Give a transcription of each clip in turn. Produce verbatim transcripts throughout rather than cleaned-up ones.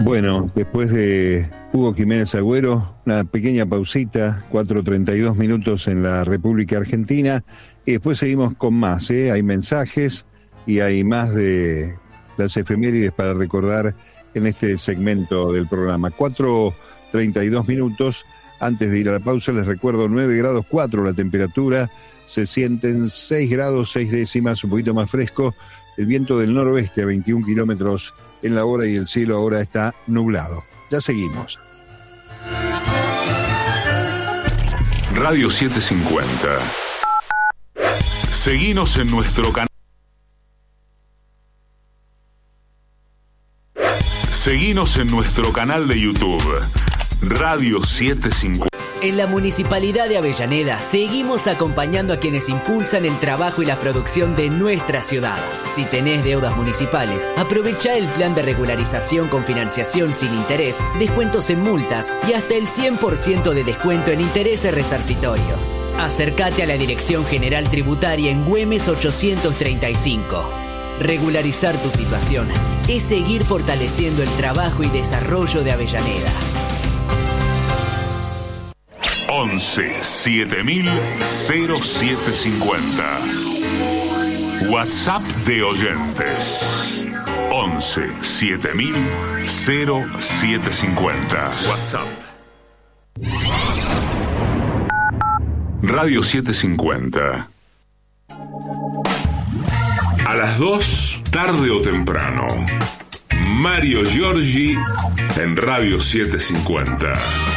Bueno, después de Hugo Jiménez Agüero, una pequeña pausita, cuatro treinta y dos minutos en la República Argentina, y después seguimos con más, ¿eh? Hay mensajes y hay más de las efemérides para recordar en este segmento del programa. cuatro treinta y dos minutos, antes de ir a la pausa les recuerdo nueve grados cuatro la temperatura, se sienten seis grados seis décimas, un poquito más fresco, el viento del noroeste a veintiún kilómetros en la hora y el cielo ahora está nublado. Ya seguimos. Radio setecientos cincuenta. Seguinos en nuestro canal. Seguinos en nuestro canal de YouTube, Radio setecientos cincuenta. En la Municipalidad de Avellaneda seguimos acompañando a quienes impulsan el trabajo y la producción de nuestra ciudad. Si tenés deudas municipales, aprovecha el plan de regularización con financiación sin interés, descuentos en multas y hasta el cien por ciento de descuento en intereses resarcitorios. Acércate a la Dirección General Tributaria en Güemes ochocientos treinta y cinco. Regularizar tu situación es seguir fortaleciendo el trabajo y desarrollo de Avellaneda. once siete mil cero siete cincuenta. WhatsApp de oyentes. once siete mil cero siete cincuenta. WhatsApp. Radio setecientos cincuenta. A las dos, tarde o temprano. Mario Giorgi en Radio setecientos cincuenta.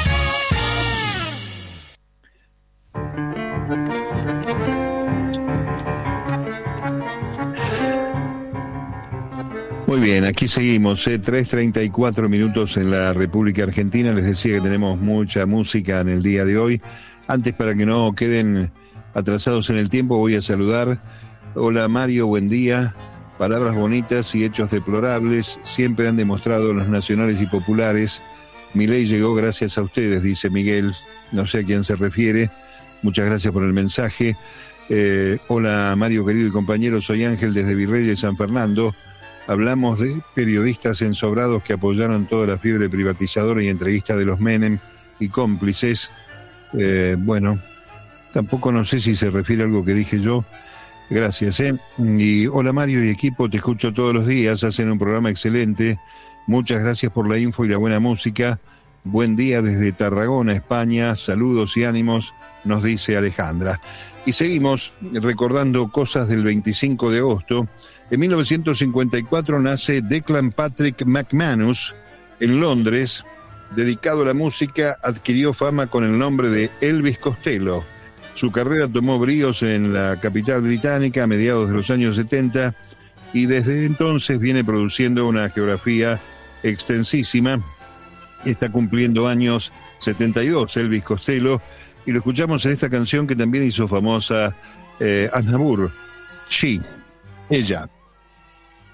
Muy bien, aquí seguimos, eh, tres treinta y cuatro minutos en la República Argentina. Les decía que tenemos mucha música en el día de hoy. Antes, para que no queden atrasados en el tiempo, voy a saludar. Hola Mario, buen día. Palabras bonitas y hechos deplorables siempre han demostrado los nacionales y populares. Mi ley llegó gracias a ustedes, dice Miguel. No sé a quién se refiere. Muchas gracias por el mensaje. Eh, hola Mario, querido y compañero, soy Ángel desde Virreyes, San Fernando. Hablamos de periodistas ensobrados que apoyaron toda la fiebre privatizadora y entreguista de los Menem y cómplices. Eh, bueno, tampoco no sé si se refiere a algo que dije yo. Gracias, ¿eh? Y hola Mario y equipo, te escucho todos los días, hacen un programa excelente. Muchas gracias por la info y la buena música. Buen día desde Tarragona, España. Saludos y ánimos, nos dice Alejandra. Y seguimos recordando cosas del veinticinco de agosto. En mil novecientos cincuenta y cuatro nace Declan Patrick McManus en Londres. Dedicado a la música, adquirió fama con el nombre de Elvis Costello. Su carrera tomó bríos en la capital británica a mediados de los años setenta y desde entonces viene produciendo una geografía extensísima. Está cumpliendo años setenta y dos Elvis Costello y lo escuchamos en esta canción que también hizo famosa eh, Aznavour, She, ella.